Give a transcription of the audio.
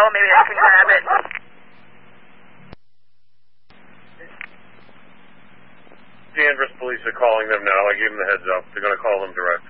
maybe I can grab it. Danvers police are calling them now. I gave them the heads up. They're going to call them direct.